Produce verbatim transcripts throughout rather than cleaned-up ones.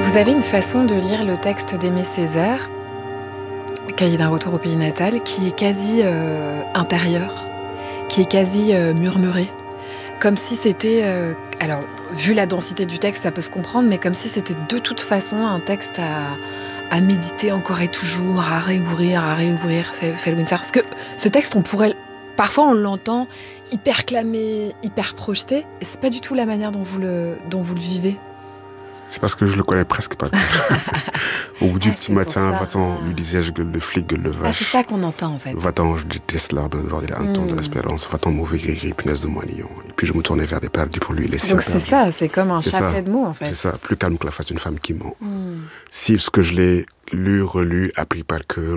Vous avez une façon de lire le texte d'Aimé Césaire, Cahier d'un retour au pays natal, qui est quasi euh, intérieur, qui est quasi euh, murmuré. Comme si c'était... Euh, alors, vu la densité du texte, ça peut se comprendre, mais comme si c'était de toute façon un texte à, à méditer encore et toujours, à réouvrir, à réouvrir, c'est Felwine Sarr. Parce que ce texte, on pourrait... Parfois, on l'entend hyper clamé, hyper projeté, et c'est pas du tout la manière dont vous le, dont vous le vivez. C'est parce que je le connais presque pas. Au bout du ah, petit matin, va-t'en, lui disais-je, gueule de flic, gueule de vache. Ah, c'est ça qu'on entend, en fait. Va-t'en, je déteste l'arbre, il a un ton de l'espérance. Va-t'en, mauvais gris-gris, punaise de moignon. Et puis je me tournais vers des perdus pour lui laisser. Donc c'est ça, c'est comme un chapelet de mots, en fait. C'est ça, plus calme que la face d'une femme qui ment. Mm. Si ce que je l'ai lu, relu, appris par cœur,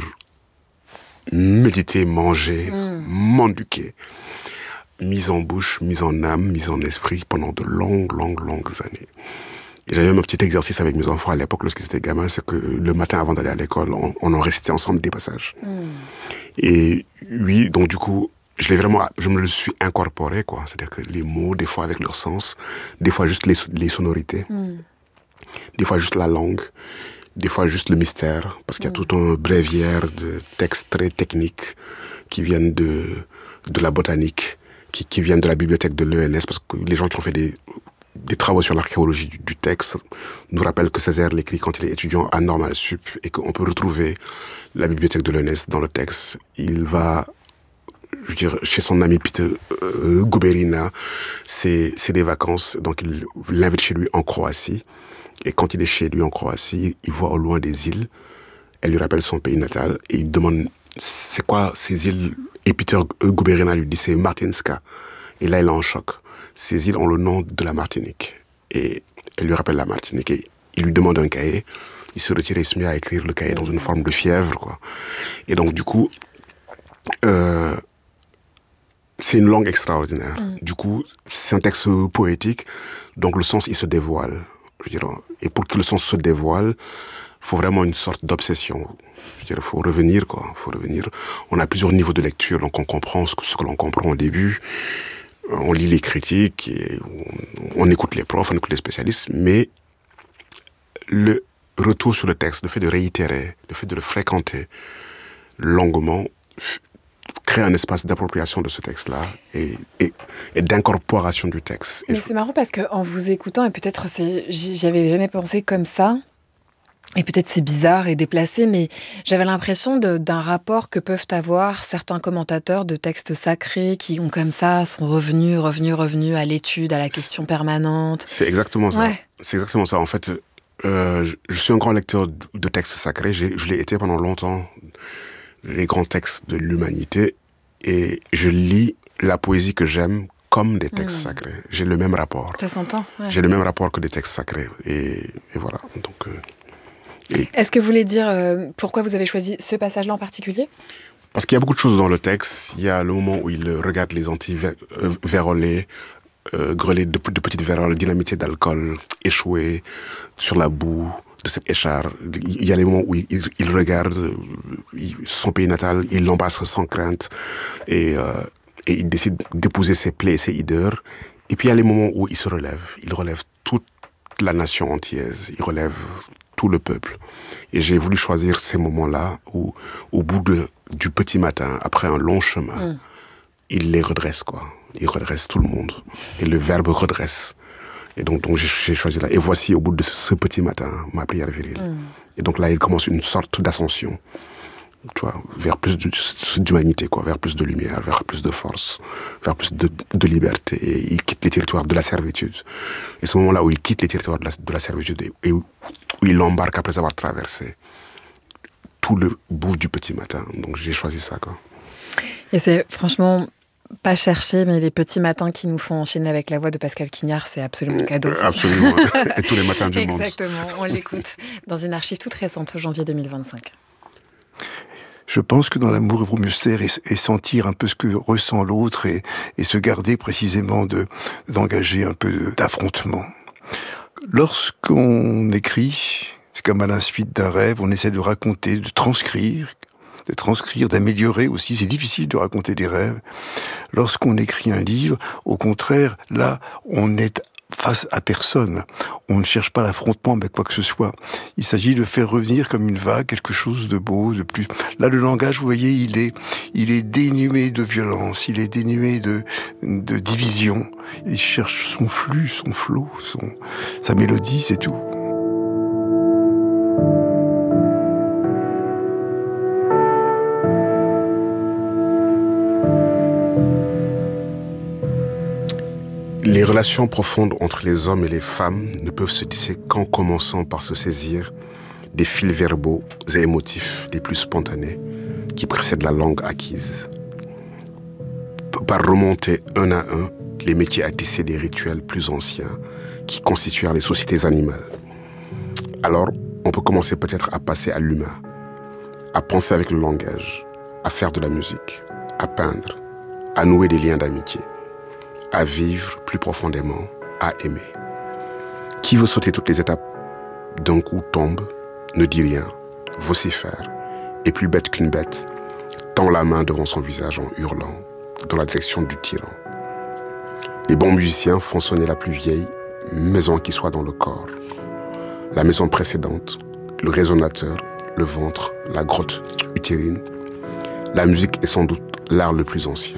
médité, mangé, mm. m'enduqué, mise en bouche, mise en âme, mise en esprit pendant de longues, longues, longues années. Et j'avais même un petit exercice avec mes enfants à l'époque, lorsqu'ils étaient gamins, c'est que le matin, avant d'aller à l'école, on, on en récitait ensemble des passages. Mm. Et oui, donc du coup, je l'ai vraiment, je me le suis incorporé, quoi. C'est-à-dire que les mots, des fois avec leur sens, des fois juste les, les sonorités, mm. des fois juste la langue, des fois juste le mystère, parce qu'il y a mm. tout un bréviaire de textes très techniques qui viennent de, de la botanique, qui, qui viennent de la bibliothèque de l'E N S, parce que les gens qui ont fait des... des travaux sur l'archéologie du, du texte nous rappellent que Césaire l'écrit quand il est étudiant à Normal Sup et qu'on peut retrouver la bibliothèque de l'E N S dans le texte. Il va, je veux dire, chez son ami Peter euh, Guberina, c'est, c'est des vacances, donc il l'invite chez lui en Croatie. Et quand il est chez lui en Croatie, il voit au loin des îles. Elle lui rappelle son pays natal et il demande c'est quoi ces îles. Et Peter Guberina lui dit c'est Martinska. Et là, il est en choc. Ces îles ont le nom de la Martinique. Et elle lui rappelle la Martinique. Et il lui demande un cahier. Il se retire et il se met à écrire le cahier dans une forme de fièvre, quoi. Et donc, du coup, euh, c'est une langue extraordinaire. Mm. Du coup, c'est un texte poétique. Donc, le sens, il se dévoile. Je veux dire, et pour que le sens se dévoile, il faut vraiment une sorte d'obsession. Je veux dire, il faut revenir, quoi. Il faut revenir. On a plusieurs niveaux de lecture. Donc, on comprend ce que, ce que l'on comprend au début. On lit les critiques, et on, on écoute les profs, on écoute les spécialistes, mais le retour sur le texte, le fait de réitérer, le fait de le fréquenter longuement, crée un espace d'appropriation de ce texte-là et, et, et d'incorporation du texte. Mais et c'est je... marrant parce qu'en vous écoutant, et peut-être c'est, j'y avais jamais pensé comme ça, et peut-être c'est bizarre et déplacé, mais j'avais l'impression de, d'un rapport que peuvent avoir certains commentateurs de textes sacrés qui ont comme ça, sont revenus, revenus, revenus à l'étude, à la question permanente. C'est exactement ça. Ouais. C'est exactement ça. En fait, euh, je suis un grand lecteur de textes sacrés. J'ai, je l'ai été pendant longtemps, les grands textes de l'humanité. Et je lis la poésie que j'aime comme des textes mmh. sacrés. J'ai le même rapport. Ça s'entend. Ouais. J'ai le même rapport que des textes sacrés. Et, et voilà. Donc... Euh, Et est-ce que vous voulez dire euh, pourquoi vous avez choisi ce passage-là en particulier ? Parce qu'il y a beaucoup de choses dans le texte. Il y a le moment où il regarde les Antilles vérolées, euh, grelées de, de petites véroles, dynamitées d'alcool, échouées sur la boue de cette écharpe. Il y a les moments où il, il regarde il, son pays natal, il l'embrasse sans crainte et, euh, et il décide d'épouser ses plaies et ses hideurs. Et puis il y a les moments où il se relève. Il relève toute la nation entière. Il relève tout le peuple. Et j'ai voulu choisir ces moments-là où, au bout de, du petit matin, après un long chemin, mmh. il les redresse, quoi. Il redresse tout le monde. Et le verbe redresse. Et donc, donc j'ai, j'ai choisi là. Et voici, au bout de ce petit matin, ma prière virile. Mmh. Et donc là, il commence une sorte d'ascension, tu vois, vers plus d'humanité, quoi, vers plus de lumière, vers plus de force, vers plus de, de liberté. Et il quitte les territoires de la servitude. Et ce moment-là où il quitte les territoires de la, de la servitude et, et où, où il embarque après avoir traversé tout le bout du petit matin. Donc j'ai choisi ça, quoi. Et c'est franchement pas cherché, mais les petits matins qui nous font enchaîner avec la voix de Pascal Quignard, c'est absolument cadeau. Euh, absolument. Et tous les matins du Exactement. monde. Exactement. On l'écoute dans une archive toute récente, janvier deux mille vingt-cinq. Je pense que dans l'amour, il vaut mieux se taire et, et sentir un peu ce que ressent l'autre et, et se garder précisément de, d'engager un peu de, d'affrontement. Lorsqu'on écrit, c'est comme à la suite d'un rêve, on essaie de raconter, de transcrire, de transcrire, d'améliorer aussi. C'est difficile de raconter des rêves. Lorsqu'on écrit un livre, au contraire, là, on est face à personne. On ne cherche pas l'affrontement avec quoi que ce soit. Il s'agit de faire revenir comme une vague quelque chose de beau, de plus... Là, le langage, vous voyez, il est, il est dénué de violence, il est dénué de, de division. Il cherche son flux, son flot, son, sa mélodie, c'est tout. Les relations profondes entre les hommes et les femmes ne peuvent se tisser qu'en commençant par se saisir des fils verbaux et émotifs les plus spontanés qui précèdent la langue acquise. Par remonter un à un les métiers à tisser des rituels plus anciens qui constituèrent les sociétés animales. Alors, on peut commencer peut-être à passer à l'humain, à penser avec le langage, à faire de la musique, à peindre, à nouer des liens d'amitié, à vivre plus profondément, à aimer. Qui veut sauter toutes les étapes d'un coup tombe, ne dit rien, vocifère, est plus bête qu'une bête, tend la main devant son visage en hurlant, dans la direction du tyran. Les bons musiciens font sonner la plus vieille maison qui soit dans le corps. La maison précédente, le résonateur, le ventre, la grotte utérine. La musique est sans doute l'art le plus ancien.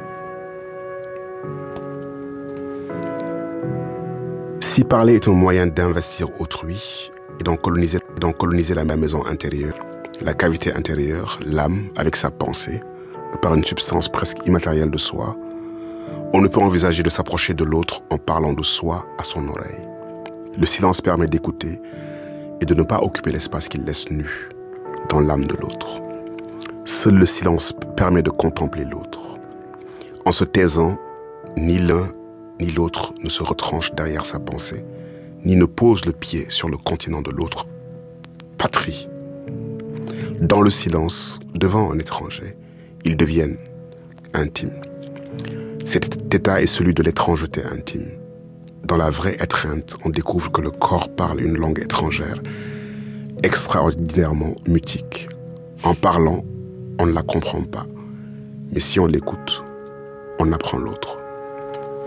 Si parler est un moyen d'investir autrui et d'en coloniser, d'en coloniser la même maison intérieure, la cavité intérieure, l'âme avec sa pensée, par une substance presque immatérielle de soi, on ne peut envisager de s'approcher de l'autre en parlant de soi à son oreille. Le silence permet d'écouter et de ne pas occuper l'espace qu'il laisse nu dans l'âme de l'autre. Seul le silence permet de contempler l'autre. En se taisant, ni l'un ni l'autre ne se retranche derrière sa pensée, ni ne pose le pied sur le continent de l'autre patrie. Dans le silence, devant un étranger, ils deviennent intimes. Cet état est celui de l'étrangeté intime. Dans la vraie étreinte, on découvre que le corps parle une langue étrangère, extraordinairement mutique. En parlant, on ne la comprend pas. Mais si on l'écoute, on apprend l'autre.